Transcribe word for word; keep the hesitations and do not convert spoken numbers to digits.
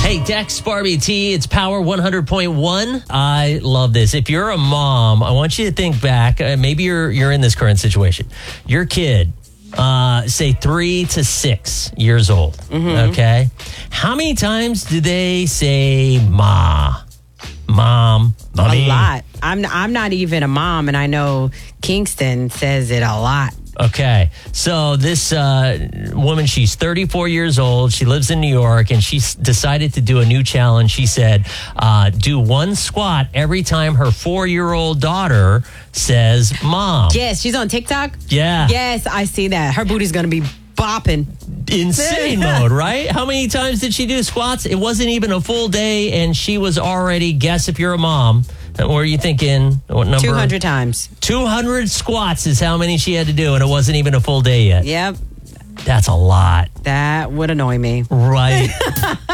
Hey, Dex, Barbie T, it's Power one hundred point one. I love this. If you're a mom, I want you to think back. Uh, maybe you're you're in this current situation. Your kid, uh, say three to six years old, mm-hmm. okay? How many times do they say ma, mom, mommy? A lot. I'm I'm not even a mom, and I know Kingston says it a lot. Okay, so this uh, woman, she's thirty-four years old. She lives in New York, and she decided to do a new challenge. She said, uh, do one squat every time her four-year-old daughter says, Mom. Yes, she's on TikTok? Yeah. Yes, I see that. Her booty's going to be bopping. Insane mode, right? How many times did she do squats? It wasn't even a full day, and she was already, guess if you're a mom. What were you thinking? What number? two hundred times. two hundred squats is how many she had to do, and it wasn't even a full day yet. Yep. That's a lot. That would annoy me. Right.